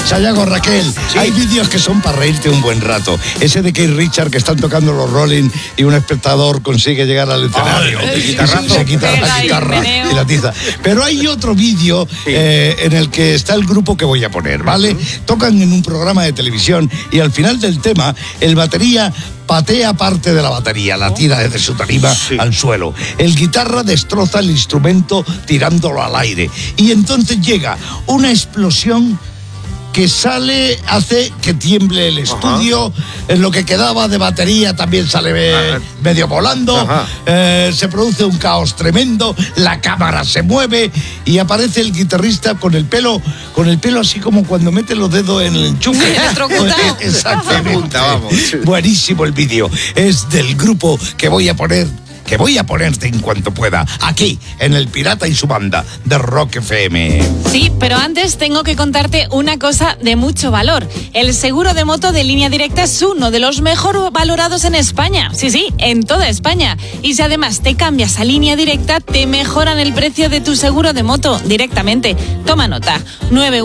Sayago, Raquel, hay vídeos que son para reírte un buen rato. Ese de Keith Richards que están tocando los Rolling y un espectador consigue llegar al escenario. Se quita la guitarra y la tiza. Pero hay otro vídeo en el que está el grupo que voy a poner, ¿vale? Tocan en un programa de televisión y al final del tema, el batería patea parte de la batería, la tira desde su tarima al suelo. El guitarra destroza el instrumento tirándolo al aire. Y entonces llega una explosión que hace que tiemble el estudio. En lo que quedaba de batería también sale medio volando. Se produce un caos tremendo. La cámara se mueve y aparece el guitarrista con el pelo así como cuando mete los dedos en el enchufe. Exactamente. Buenísimo el vídeo. Es del grupo que voy a ponerte en cuanto pueda, aquí, en El Pirata y su banda, de Rock FM. Sí, pero antes tengo que contarte una cosa de mucho valor. El seguro de moto de Línea Directa es uno de los mejor valorados en España. Sí, en toda España. Y si además te cambias a Línea Directa, te mejoran el precio de tu seguro de moto directamente. Toma nota, 9